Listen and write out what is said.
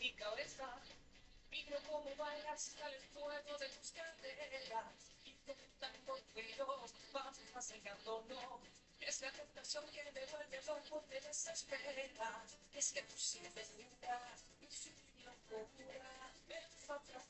mi cabeza. Miro cómo bailas al fuego de tus caderas. Y con tanto ruido vas acercándonos. Es la tentación que me vuelve loco, te desespera. Es que tú sí me miras y sin locura me falta